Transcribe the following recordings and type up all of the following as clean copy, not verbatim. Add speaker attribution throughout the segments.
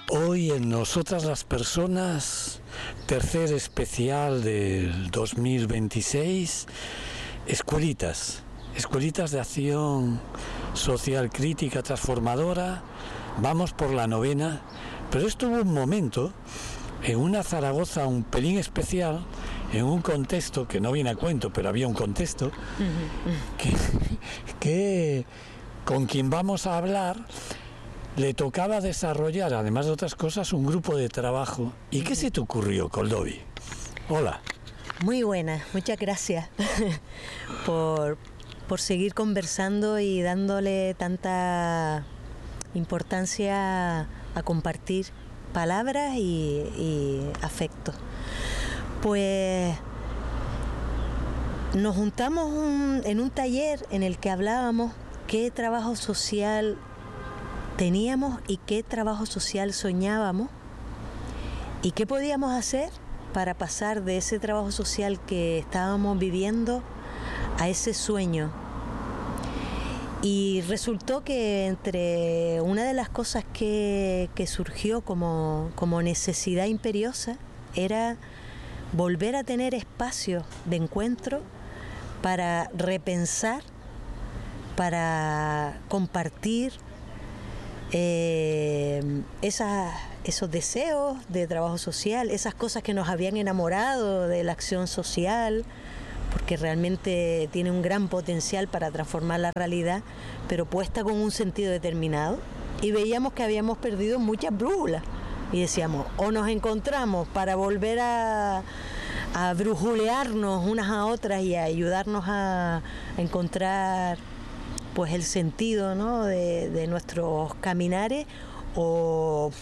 Speaker 1: Hoy en Nosotras las Personas, tercer especial del 2026, escuelitas de acción social crítica transformadora. Vamos por la 9ª, pero esto hubo un momento en una Zaragoza un pelín especial, en un contexto que no viene a cuento, pero había un contexto que con quien vamos a hablar le tocaba desarrollar, además de otras cosas, un grupo de trabajo. ¿Y qué se te ocurrió, Koldovi? Hola.
Speaker 2: Muy buena, muchas gracias por seguir conversando y dándole tanta importancia a compartir palabras y afecto. Pues nos juntamos en un taller en el que hablábamos qué trabajo social teníamos y qué trabajo social soñábamos y qué podíamos hacer para pasar de ese trabajo social que estábamos viviendo a ese sueño. Y resultó que entre una de las cosas que surgió como necesidad imperiosa era volver a tener espacios de encuentro para repensar, para compartir esos deseos de trabajo social, esas cosas que nos habían enamorado de la acción social, porque realmente tiene un gran potencial para transformar la realidad, pero puesta con un sentido determinado. Y veíamos que habíamos perdido muchas brújulas y decíamos, o nos encontramos para volver a brujulearnos unas a otras y a ayudarnos a encontrar pues el sentido, ¿no?, de nuestros caminares, o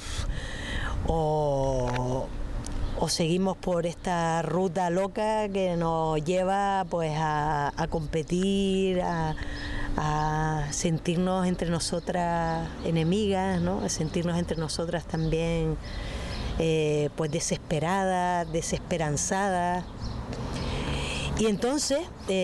Speaker 2: seguimos por esta ruta loca que nos lleva pues a competir, a sentirnos entre nosotras enemigas, ¿no?, a sentirnos entre nosotras también pues desesperadas, desesperanzadas. Y entonces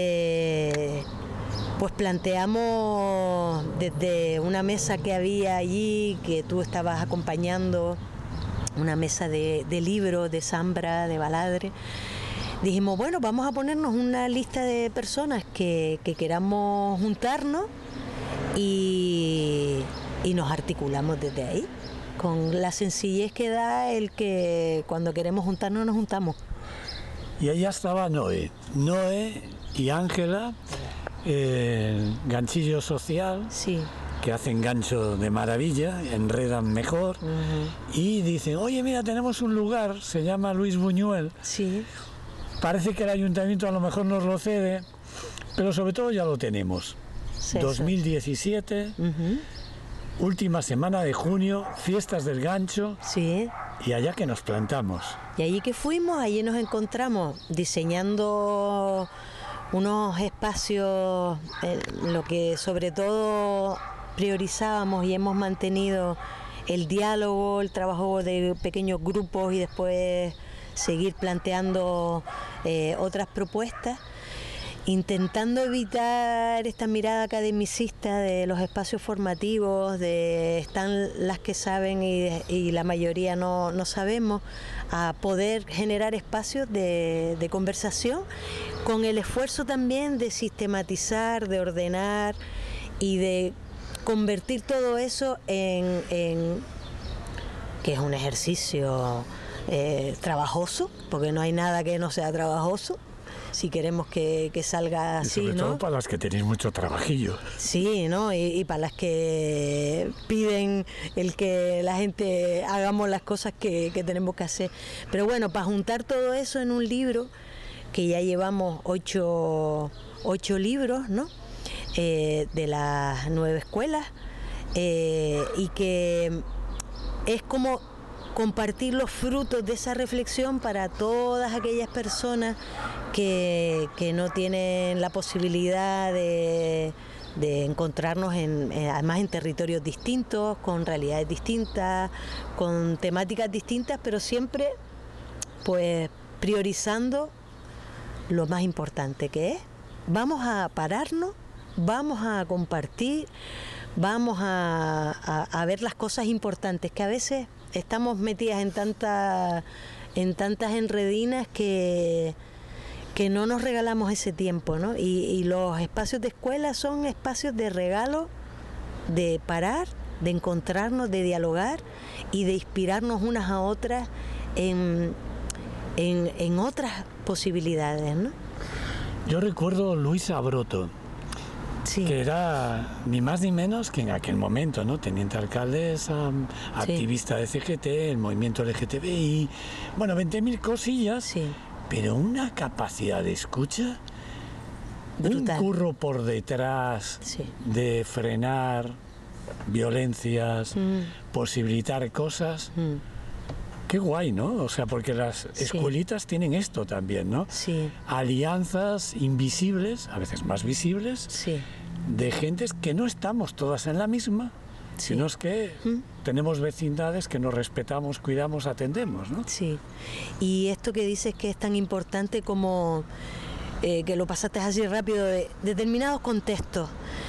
Speaker 2: pues planteamos desde una mesa que había allí, que tú estabas acompañando, una mesa de libros, de Zambra, de Baladre. Dijimos, bueno, vamos a ponernos una lista de personas que queramos juntarnos y nos articulamos desde ahí, con la sencillez que da el que cuando queremos juntarnos nos juntamos.
Speaker 1: Y allá estaba Noé y Ángela, ganchillo social,
Speaker 2: sí,
Speaker 1: que hacen gancho de maravilla, enredan mejor, y dicen, oye, mira, tenemos un lugar, se llama Luis Buñuel,
Speaker 2: sí,
Speaker 1: parece que el ayuntamiento a lo mejor nos lo cede, pero sobre todo ya lo tenemos. Sí, 2017, última semana de junio, fiestas del gancho,
Speaker 2: sí,
Speaker 1: y allá que nos plantamos.
Speaker 2: Y allí que fuimos, allí nos encontramos diseñando unos espacios, lo que sobre todo priorizábamos y hemos mantenido el diálogo, el trabajo de pequeños grupos y después seguir planteando otras propuestas, intentando evitar esta mirada academicista de los espacios formativos, de están las que saben y la mayoría no sabemos, a poder generar espacios de conversación, con el esfuerzo también de sistematizar, de ordenar y de convertir todo eso en que es un ejercicio trabajoso, porque no hay nada que no sea trabajoso, si queremos que salga así,
Speaker 1: y sobre
Speaker 2: ¿no?
Speaker 1: todo para las que tenéis mucho trabajillo.
Speaker 2: Sí, ¿no? Y para las que piden el que la gente hagamos las cosas que tenemos que hacer. Pero bueno, para juntar todo eso en un libro, que ya llevamos 8 libros, ¿no?, de las 9 escuelas, y que es como compartir los frutos de esa reflexión para todas aquellas personas que no tienen la posibilidad de encontrarnos además en territorios distintos, con realidades distintas, con temáticas distintas, pero siempre pues priorizando lo más importante, que es vamos a pararnos, vamos a compartir, vamos a ver las cosas importantes, que a veces estamos metidas en tantas enredinas que no nos regalamos ese tiempo, ¿no? Y los espacios de escuela son espacios de regalo, de parar, de encontrarnos, de dialogar y de inspirarnos unas a otras en otras posibilidades, ¿no?
Speaker 1: Yo recuerdo Luisa Broto,
Speaker 2: sí.
Speaker 1: que era ni más ni menos que en aquel momento, ¿no? Teniente alcaldesa, activista de CGT, el movimiento LGTBI, bueno, 20.000 cosillas.
Speaker 2: Sí.
Speaker 1: Pero una capacidad de escucha,
Speaker 2: brutal.
Speaker 1: Un curro por detrás de frenar violencias, posibilitar cosas. Qué guay, ¿no? O sea, porque las escuelitas tienen esto también, ¿no?
Speaker 2: Sí.
Speaker 1: Alianzas invisibles, a veces más visibles, de gentes que no estamos todas en la misma, sino es que tenemos vecindades que nos respetamos, cuidamos, atendemos, ¿no?
Speaker 2: Sí, y esto que dices que es tan importante como que lo pasaste así rápido, de determinados contextos,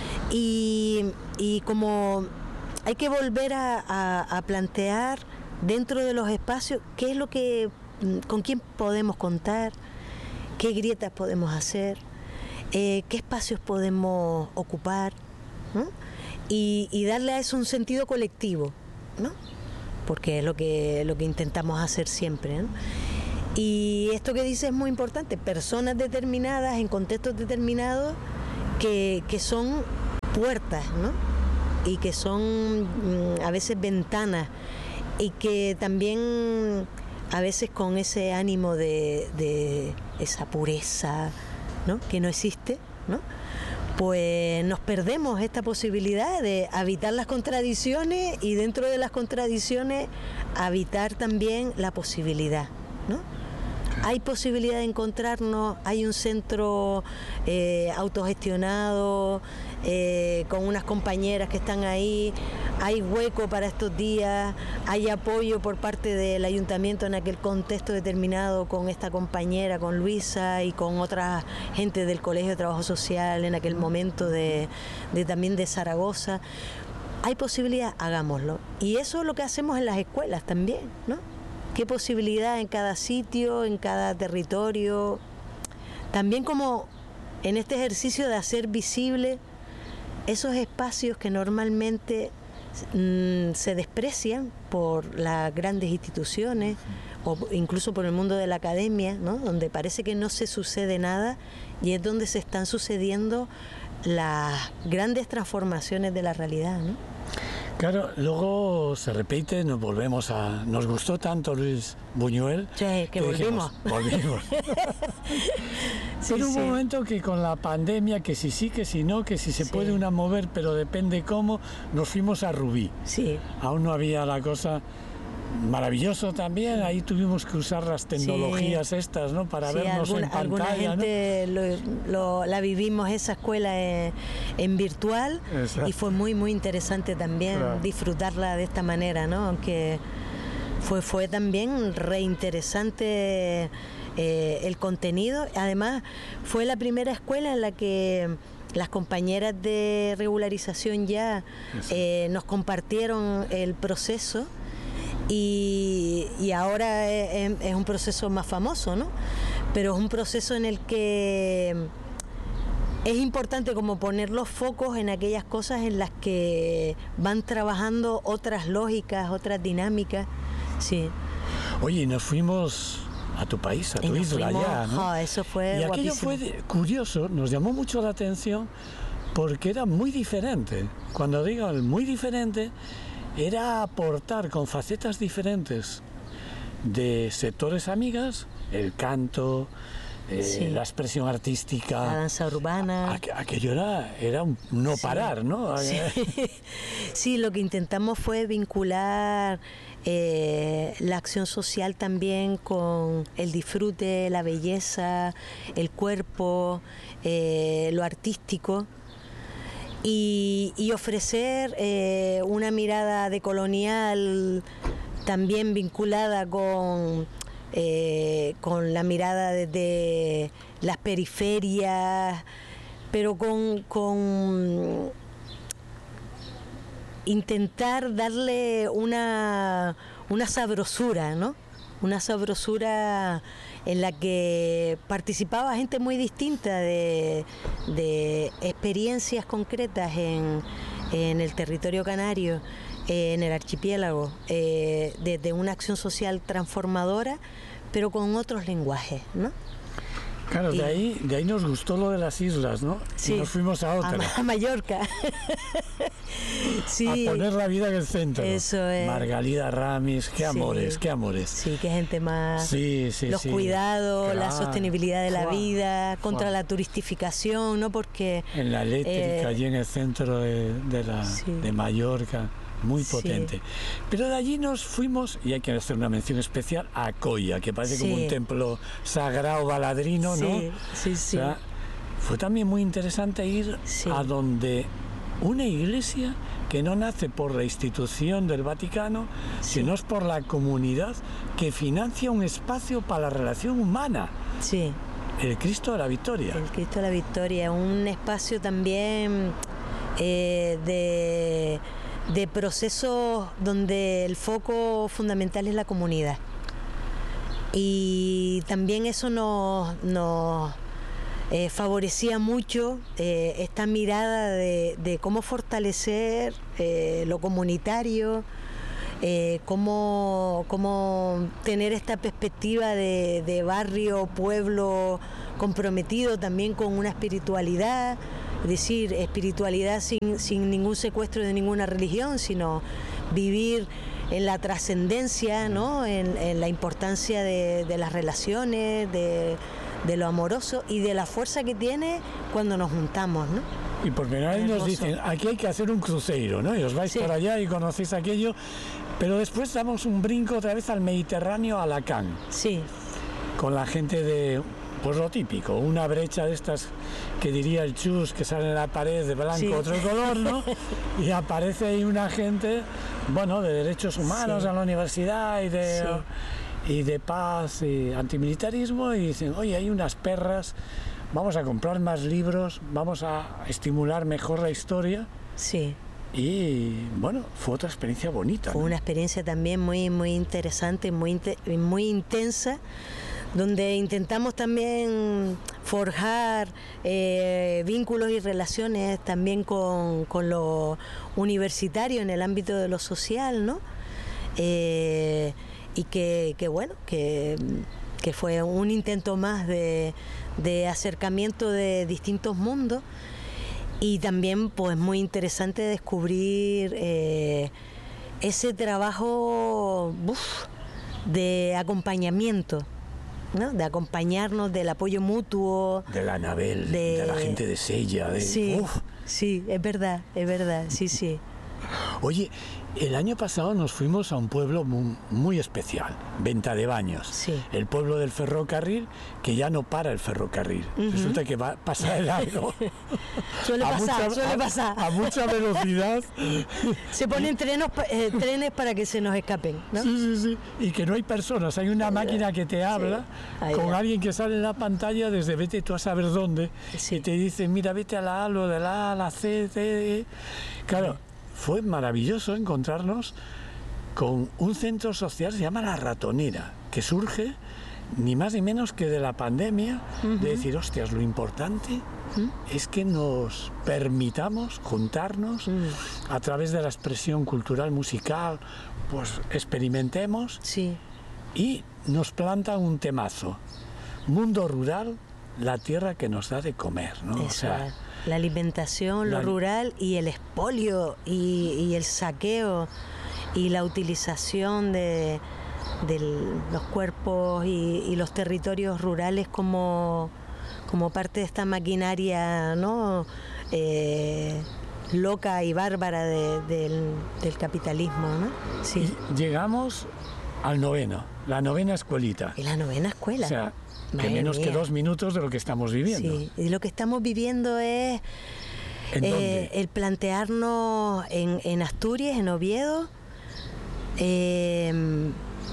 Speaker 2: y como hay que volver a plantear dentro de los espacios qué es lo que, con quién podemos contar, qué grietas podemos hacer, qué espacios podemos ocupar, ¿no? Y darle a eso un sentido colectivo, ¿no? Porque es lo que intentamos hacer siempre, ¿no? Y esto que dice es muy importante, personas determinadas en contextos determinados que son puertas, ¿no? Y que son a veces ventanas, y que también a veces con ese ánimo de esa pureza, ¿no? Que no existe, ¿no? Pues nos perdemos esta posibilidad de habitar las contradicciones y dentro de las contradicciones habitar también la posibilidad, ¿no? Hay posibilidad de encontrarnos, hay un centro autogestionado, con unas compañeras que están ahí, hay hueco para estos días, hay apoyo por parte del ayuntamiento en aquel contexto determinado con esta compañera, con Luisa y con otra gente del Colegio de Trabajo Social en aquel momento también de Zaragoza. Hay posibilidad, hagámoslo. Y eso es lo que hacemos en las escuelas también, ¿no? Qué posibilidad en cada sitio, en cada territorio. También como en este ejercicio de hacer visible esos espacios que normalmente se desprecian por las grandes instituciones o incluso por el mundo de la academia, ¿no? Donde parece que no se sucede nada y es donde se están sucediendo las grandes transformaciones de la realidad, ¿no?
Speaker 1: Claro, luego se repite, nos gustó tanto Luis Buñuel,
Speaker 2: que volvimos.
Speaker 1: Volvimos. Pero hubo un momento que con la pandemia, que si sí, que si no, que si se puede una mover, pero depende cómo, nos fuimos a Rubí.
Speaker 2: Sí.
Speaker 1: Aún no había la cosa. Maravilloso también, ahí tuvimos que usar las tecnologías estas, ¿no? Para vernos en pantalla,
Speaker 2: alguna gente,
Speaker 1: ¿no?
Speaker 2: la vivimos esa escuela en virtual. Exacto. Y fue muy muy interesante también disfrutarla de esta manera, ¿no? Aunque fue también reinteresante el contenido. Además fue la primera escuela en la que las compañeras de regularización ya nos compartieron el proceso. Y ahora es un proceso más famoso, ¿no? Pero es un proceso en el que es importante como poner los focos en aquellas cosas en las que van trabajando otras lógicas, otras dinámicas. Sí.
Speaker 1: Oye, nos fuimos a tu país, a tu isla ya, ¿no?
Speaker 2: Eso fue
Speaker 1: y aquello
Speaker 2: guapísimo.
Speaker 1: Fue curioso, nos llamó mucho la atención porque era muy diferente. Cuando digo muy diferente, era aportar con facetas diferentes de sectores amigas, el canto, la expresión artística,
Speaker 2: la danza urbana.
Speaker 1: Aquello era un no parar, ¿no?
Speaker 2: Sí. Sí, lo que intentamos fue vincular la acción social también con el disfrute, la belleza, el cuerpo, lo artístico. Y ofrecer una mirada decolonial también vinculada con la mirada desde las periferias, pero con intentar darle una sabrosura, ¿no? Una sabrosura en la que participaba gente muy distinta de experiencias concretas en el territorio canario, en el archipiélago, desde una acción social transformadora, pero con otros lenguajes, ¿no?
Speaker 1: Claro, de ahí nos gustó lo de las islas, ¿no?
Speaker 2: Sí,
Speaker 1: y nos fuimos a otra.
Speaker 2: A Mallorca. Sí,
Speaker 1: a poner la vida en el centro.
Speaker 2: Eso es.
Speaker 1: Margalida Ramis, qué amores,
Speaker 2: sí,
Speaker 1: qué amores.
Speaker 2: Sí, qué gente más.
Speaker 1: Sí,
Speaker 2: los cuidados,
Speaker 1: claro.
Speaker 2: La sostenibilidad de la vida, contra la turistificación, ¿no? Porque
Speaker 1: en la eléctrica, allí en el centro de Mallorca. Muy potente. Sí. Pero de allí nos fuimos, y hay que hacer una mención especial, a Coya, que parece como un templo sagrado baladrino, ¿no?
Speaker 2: Sí.
Speaker 1: O sea, fue también muy interesante ir a donde una iglesia que no nace por la institución del Vaticano, sino es por la comunidad que financia un espacio para la relación humana.
Speaker 2: Sí.
Speaker 1: El Cristo de la Victoria.
Speaker 2: El Cristo de la Victoria, un espacio también de procesos donde el foco fundamental es la comunidad. Y también eso nos favorecía mucho esta mirada de cómo fortalecer lo comunitario, cómo tener esta perspectiva de barrio, pueblo comprometido también con una espiritualidad. Es decir, espiritualidad sin ningún secuestro de ninguna religión, sino vivir en la trascendencia, ¿no? En la importancia de las relaciones, de lo amoroso y de la fuerza que tiene cuando nos juntamos, ¿no?
Speaker 1: Y por primera vez nos dicen, aquí hay que hacer un cruceiro, ¿no? Y os vais para allá y conocéis aquello, pero después damos un brinco otra vez al Mediterráneo, a Alacant.
Speaker 2: Sí.
Speaker 1: Con la gente de... Pues lo típico, una brecha de estas que diría el Chus, que sale en la pared de blanco, otro color, ¿no? Y aparece ahí una gente, bueno, de derechos humanos a la universidad y de paz y antimilitarismo, y dicen, oye, hay unas perras, vamos a comprar más libros, vamos a estimular mejor la historia.
Speaker 2: Sí.
Speaker 1: Y bueno, fue otra experiencia bonita.
Speaker 2: Fue una experiencia también muy, muy interesante, muy intensa, donde intentamos también forjar vínculos y relaciones también con lo universitario en el ámbito de lo social, ¿no? Y que fue un intento más de acercamiento de distintos mundos, y también pues muy interesante descubrir ese trabajo de acompañamiento, ¿no? De acompañarnos, del apoyo mutuo.
Speaker 1: De la Anabel, de la gente de Sella.
Speaker 2: Sí, es verdad, sí.
Speaker 1: Oye, el año pasado nos fuimos a un pueblo muy especial, Ventadebaños, el pueblo del ferrocarril, que ya no para el ferrocarril. Resulta que va a pasar el algo.
Speaker 2: Suele pasar.
Speaker 1: A mucha velocidad.
Speaker 2: Se ponen trenes para que se nos escapen, ¿no?
Speaker 1: Sí. Y que no hay personas, hay una máquina que te habla con alguien que sale en la pantalla desde vete tú a saber dónde, y te dice, mira, vete a la A, lo de la A a la C, D. Claro. Fue maravilloso encontrarnos con un centro social, se llama La Ratonera, que surge ni más ni menos que de la pandemia, de decir, hostias, lo importante es que nos permitamos juntarnos a través de la expresión cultural, musical, pues experimentemos y nos plantan un temazo. Mundo rural, la tierra que nos da de comer, ¿no?
Speaker 2: Eso, o sea, la alimentación, lo rural y el expolio y el saqueo y la utilización de los cuerpos y los territorios rurales como parte de esta maquinaria, ¿no? Loca y bárbara del capitalismo, ¿no? Sí.
Speaker 1: Y llegamos al noveno, la novena escuelita.
Speaker 2: ¿Y la novena escuela?
Speaker 1: O sea, que menos que 2 minutos de lo que estamos viviendo.
Speaker 2: Sí, y lo que estamos viviendo es el plantearnos en Asturias, en Oviedo,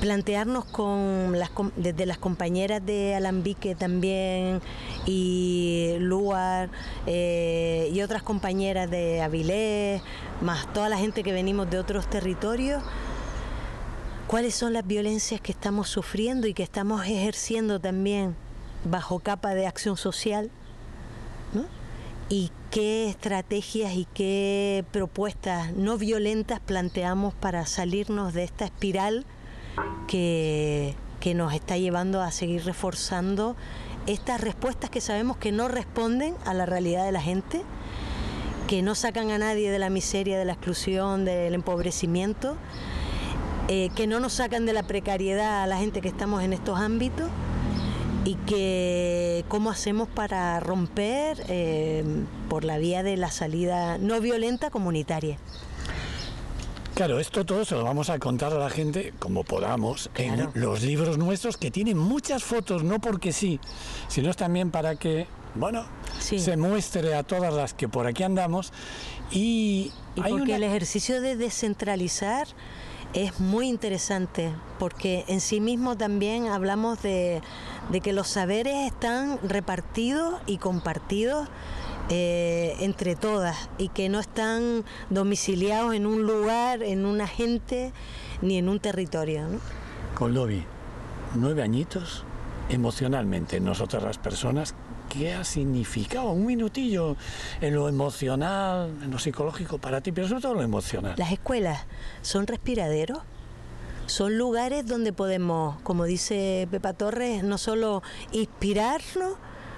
Speaker 2: plantearnos desde las compañeras de Alambique también, y Luar, y otras compañeras de Avilés, más toda la gente que venimos de otros territorios, cuáles son las violencias que estamos sufriendo y que estamos ejerciendo también bajo capa de acción social, ¿no? Y qué estrategias y qué propuestas no violentas planteamos para salirnos de esta espiral que nos está llevando a seguir reforzando estas respuestas que sabemos que no responden a la realidad de la gente, que no sacan a nadie de la miseria, de la exclusión, del empobrecimiento, que no nos sacan de la precariedad a la gente que estamos en estos ámbitos, y que cómo hacemos para romper por la vía de la salida no violenta comunitaria.
Speaker 1: Claro, esto todo se lo vamos a contar a la gente como podamos,
Speaker 2: claro,
Speaker 1: en los libros nuestros, que tienen muchas fotos, no porque sí, sino es también para que, bueno, sí, se muestre a todas las que por aquí andamos. Y
Speaker 2: porque el ejercicio de descentralizar es muy interesante, porque en sí mismo también hablamos de que los saberes están repartidos y compartidos entre todas, y que no están domiciliados en un lugar, en una gente, ni en un territorio, ¿no?
Speaker 1: Coldovi, 9 añitos, emocionalmente, nosotras las personas, ¿qué ha significado? Un minutillo en lo emocional, en lo psicológico para ti, pero sobre todo lo emocional.
Speaker 2: Las escuelas son respiraderos, son lugares donde podemos, como dice Pepa Torres, no solo inspirarnos,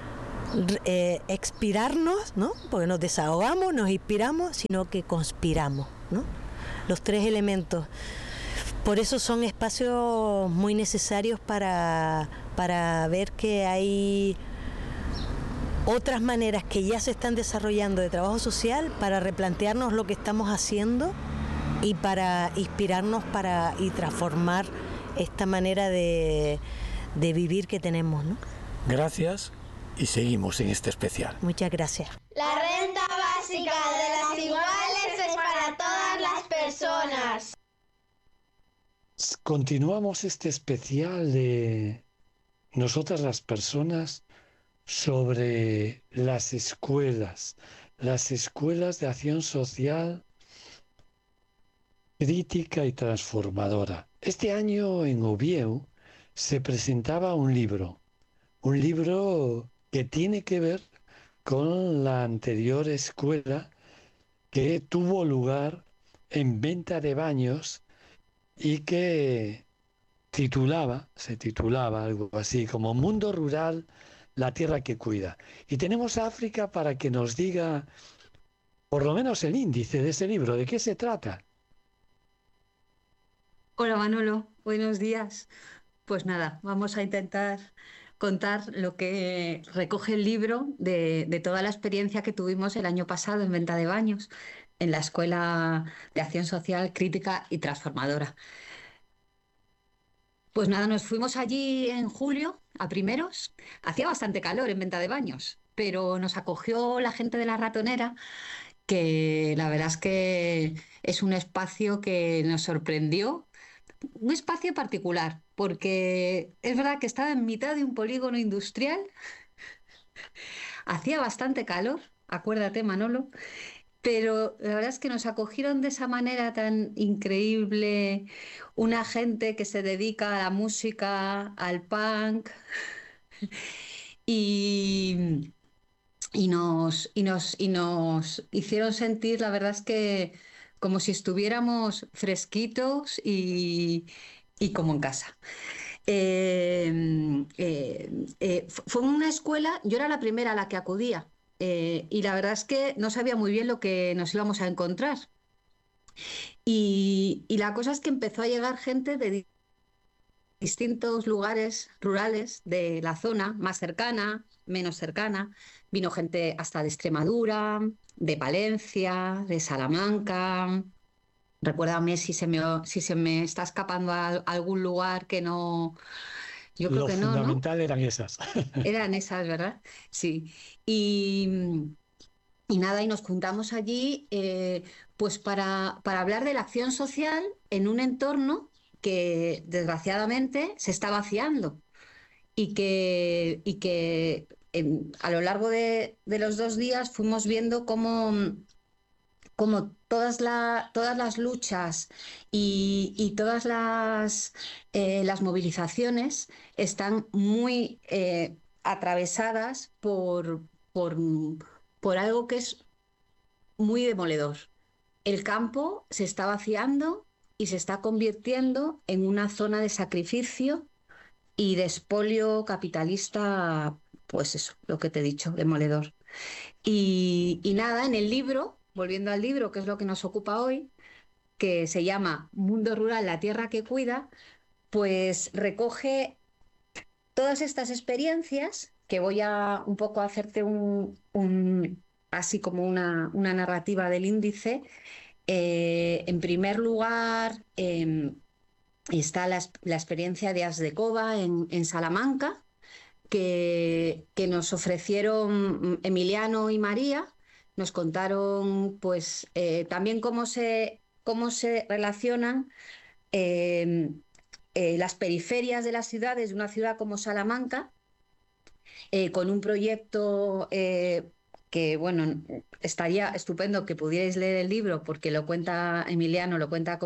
Speaker 2: expirarnos, ¿no? Porque nos desahogamos, nos inspiramos, sino que conspiramos, ¿no? Los 3 elementos. Por eso son espacios muy necesarios para ver que hay otras maneras que ya se están desarrollando de trabajo social, para replantearnos lo que estamos haciendo y para inspirarnos y transformar esta manera de vivir que tenemos, ¿no?
Speaker 1: Gracias, y seguimos en este especial.
Speaker 2: Muchas gracias.
Speaker 3: La renta básica de las iguales es para todas las personas.
Speaker 1: Continuamos este especial de nosotras las personas sobre las escuelas de acción social crítica y transformadora. Este año en Oviedo se presentaba un libro que tiene que ver con la anterior escuela que tuvo lugar en Venta de Baños y que se titulaba algo así como Mundo Rural, la tierra que cuida. Y tenemos a África para que nos diga por lo menos el índice de ese libro, ¿de qué se trata?
Speaker 4: Hola Manolo, buenos días. Pues nada, vamos a intentar contar lo que recoge el libro de toda la experiencia que tuvimos el año pasado en Venta de Baños, en la Escuela de Acción Social Crítica y Transformadora. Pues nada, nos fuimos allí en julio, a primeros. Hacía bastante calor en Venta de Baños, pero nos acogió la gente de La Ratonera, que la verdad es que es un espacio que nos sorprendió. Un espacio particular, porque es verdad que estaba en mitad de un polígono industrial, hacía bastante calor, acuérdate Manolo, pero la verdad es que nos acogieron de esa manera tan increíble, una gente que se dedica a la música, al punk, y nos hicieron sentir, la verdad es que como si estuviéramos fresquitos y como en casa. Fue una escuela, yo era la primera a la que acudía, y la verdad es que no sabía muy bien lo que nos íbamos a encontrar. Y la cosa es que empezó a llegar gente de distintos lugares rurales de la zona, más cercana, menos cercana. Vino gente hasta de Extremadura, de Palencia, de Salamanca. Recuérdame si se me está escapando a algún lugar que no... Yo creo que no, ¿no?
Speaker 1: Lo fundamental eran esas.
Speaker 4: Eran esas, ¿verdad? Sí. Y nada, y nos juntamos allí pues para hablar de la acción social en un entorno que desgraciadamente se está vaciando y que a lo largo de los 2 días fuimos viendo cómo todas las luchas y todas las movilizaciones están muy atravesadas por algo que es muy demoledor. El campo se está vaciando y se está convirtiendo en una zona de sacrificio y de expolio capitalista, pues eso, lo que te he dicho, demoledor. Y nada, en el libro, volviendo al libro, que es lo que nos ocupa hoy, que se llama Mundo Rural, la tierra que cuida, pues recoge todas estas experiencias que voy a un poco a hacerte así como una narrativa del índice. En primer lugar, está la experiencia de As de Cova en Salamanca, que nos ofrecieron Emiliano y María. Nos contaron pues también cómo se relacionan las periferias de las ciudades, de una ciudad como Salamanca, con un proyecto que, bueno, estaría estupendo que pudierais leer el libro, porque lo cuenta Emiliano, lo cuenta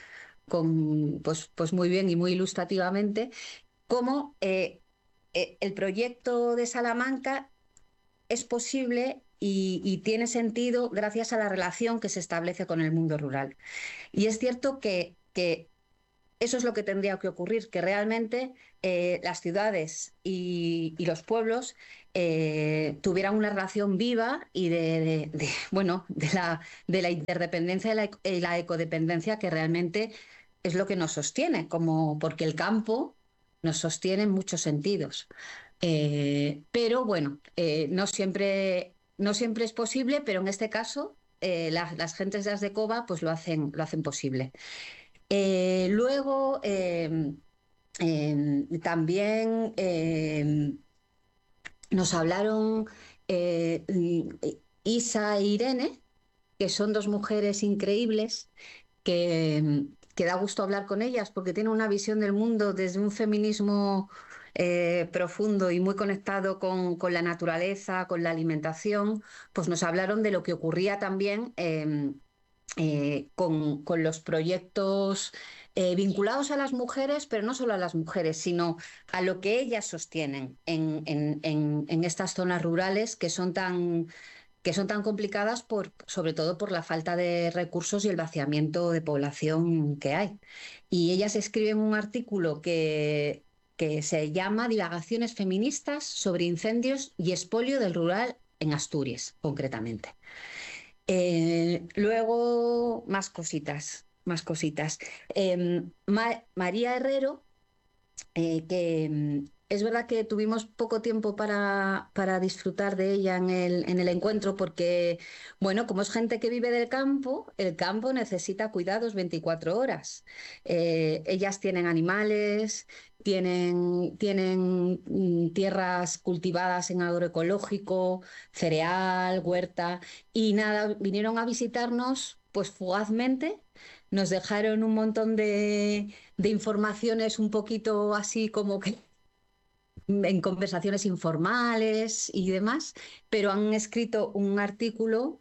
Speaker 4: pues muy bien y muy ilustrativamente, cómo el proyecto de Salamanca es posible y tiene sentido gracias a la relación que se establece con el mundo rural. Y es cierto que eso es lo que tendría que ocurrir, que realmente las ciudades y los pueblos tuvieran una relación viva y de la interdependencia y la ecodependencia, que realmente es lo que nos sostiene, porque el campo nos sostiene en muchos sentidos. Pero bueno, no siempre es posible, pero en este caso las gentes de As de Cova pues lo hacen posible. Luego también nos hablaron Isa e Irene, que son 2 mujeres increíbles que da gusto hablar con ellas, porque tienen una visión del mundo desde un feminismo profundo y muy conectado con la naturaleza, con la alimentación. Pues nos hablaron de lo que ocurría también con los proyectos vinculados a las mujeres, pero no solo a las mujeres, sino a lo que ellas sostienen en estas zonas rurales que son tan complicadas, sobre todo por la falta de recursos y el vaciamiento de población que hay. Y ellas escriben un artículo que se llama Divagaciones feministas sobre incendios y expolio del rural en Asturias, concretamente. Luego, más cositas. María Herrero, que es verdad que tuvimos poco tiempo para disfrutar de ella en el encuentro, porque, bueno, como es gente que vive del campo, el campo necesita cuidados 24 horas. Ellas tienen animales, tienen tierras cultivadas en agroecológico, cereal, huerta, y nada, vinieron a visitarnos pues fugazmente. Nos dejaron un montón de informaciones un poquito así como que en conversaciones informales y demás, pero han escrito un artículo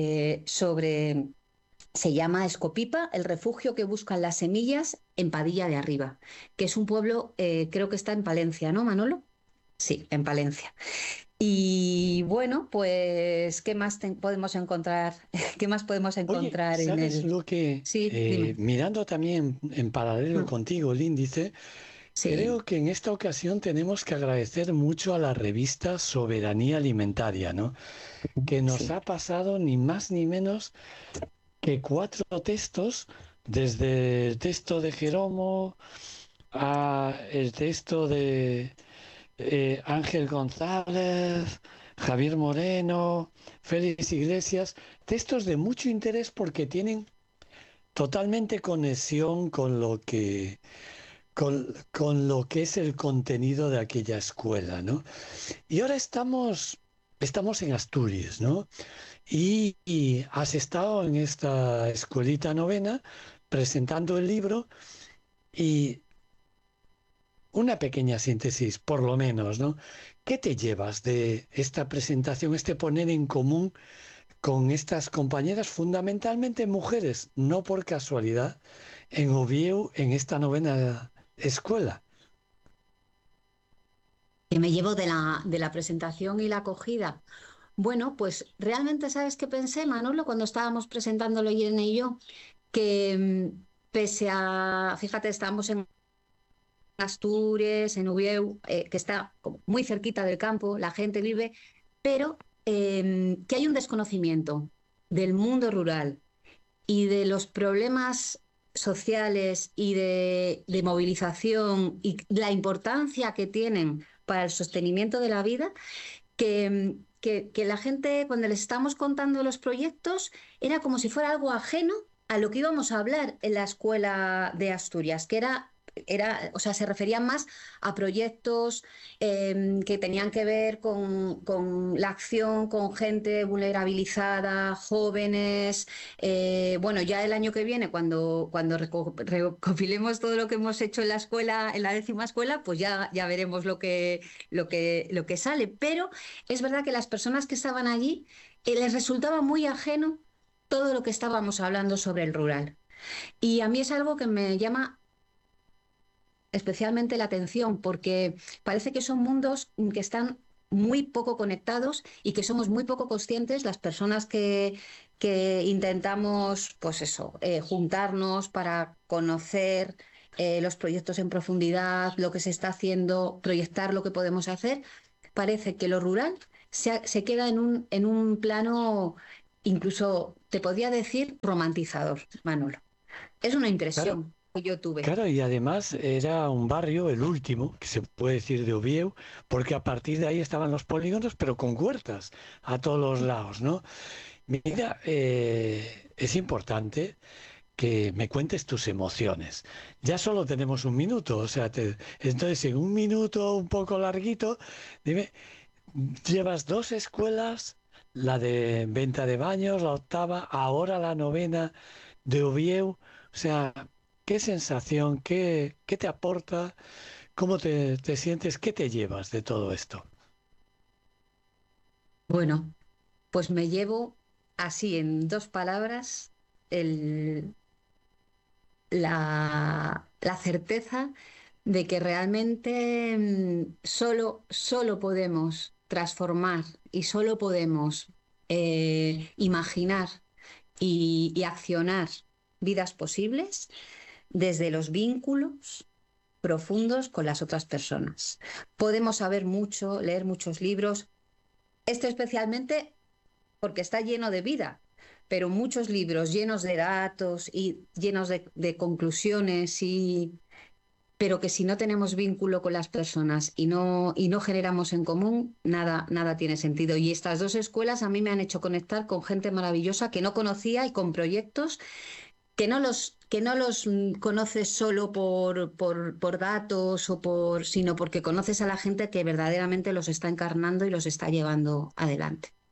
Speaker 4: se llama Escopipa, el refugio que buscan las semillas en Padilla de Arriba, que es un pueblo, creo que está en Palencia, ¿no, Manolo? Sí, en Palencia. Y bueno, pues, ¿qué más podemos encontrar? ¿Qué más podemos encontrar?
Speaker 1: Oye, ¿sabes lo que,
Speaker 4: Sí,
Speaker 1: mirando también en paralelo contigo el índice,
Speaker 4: sí.
Speaker 1: Creo que en esta ocasión tenemos que agradecer mucho a la revista Soberanía Alimentaria, ¿no? Que nos ha pasado ni más ni menos que 4 textos, desde el texto de Jeromo a el texto de Ángel González, Javier Moreno, Félix Iglesias, textos de mucho interés porque tienen totalmente conexión con lo que es el contenido de aquella escuela, ¿no? Y ahora estamos en Asturias, ¿no? Y has estado en esta escuelita novena presentando el libro Y una pequeña síntesis, por lo menos, ¿no? ¿Qué te llevas de esta presentación, este poner en común con estas compañeras, fundamentalmente mujeres, no por casualidad, en Oviedo, en esta novena escuela?
Speaker 4: Que me llevo de la presentación y la acogida. Bueno, pues realmente, ¿sabes qué pensé, Manolo, cuando estábamos presentándolo Irene y yo? Que pese a, fíjate, estábamos en Asturias, en Ubieu, que está como muy cerquita del campo, la gente vive, pero que hay un desconocimiento del mundo rural y de los problemas sociales y de movilización y la importancia que tienen para el sostenimiento de la vida, que la gente, cuando les estamos contando los proyectos, era como si fuera algo ajeno a lo que íbamos a hablar en la escuela de Asturias, que o sea, se referían más a proyectos que tenían que ver con la acción con gente vulnerabilizada, jóvenes. Bueno, ya el año que viene, cuando recopilemos todo lo que hemos hecho en la escuela, en la 10ª escuela, pues ya veremos lo que sale. Pero es verdad que las personas que estaban allí les resultaba muy ajeno todo lo que estábamos hablando sobre el rural. Y a mí es algo que me llama especialmente la atención, porque parece que son mundos que están muy poco conectados y que somos muy poco conscientes las personas que intentamos, pues eso, juntarnos para conocer los proyectos en profundidad, lo que se está haciendo, proyectar lo que podemos hacer. Parece que lo rural se queda en un plano, incluso te podría decir, romantizador, Manolo. Es una
Speaker 1: Claro,
Speaker 4: impresión que yo tuve.
Speaker 1: claro, y además era un barrio, el último, que se puede decir de Oviedo, porque a partir de ahí estaban los polígonos, pero con huertas a todos los lados, ¿no? Mira, es importante que me cuentes tus emociones. Ya solo tenemos un minuto, o sea, entonces en un minuto un poco larguito, dime, llevas 2 escuelas, la de venta de baños, la 8ª, ahora la 9ª de Oviedo, o sea, ¿qué sensación, qué te aporta, cómo te sientes, qué te llevas de todo esto?
Speaker 4: Bueno, pues me llevo así en 2 palabras el- la certeza de que realmente solo podemos transformar y solo podemos imaginar y accionar vidas posibles desde los vínculos profundos con las otras personas. Podemos saber mucho, leer muchos libros, este especialmente porque está lleno de vida, pero muchos libros llenos de datos y llenos de conclusiones, pero que si no tenemos vínculo con las personas y no generamos en común, nada tiene sentido. Y estas 2 escuelas a mí me han hecho conectar con gente maravillosa que no conocía y con proyectos que no los conoces solo por datos sino porque conoces a la gente que verdaderamente los está encarnando y los está llevando adelante.